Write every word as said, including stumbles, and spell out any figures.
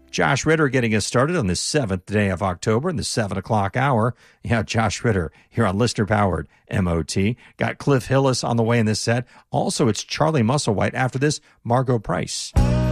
Josh Ritter getting us started on the seventh day of October in the seven o'clock hour. Yeah, Josh Ritter here on listener-powered M O T. Got Cliff Hillis on the way in this set. Also, it's Charlie Musselwhite. After this, Margot Price.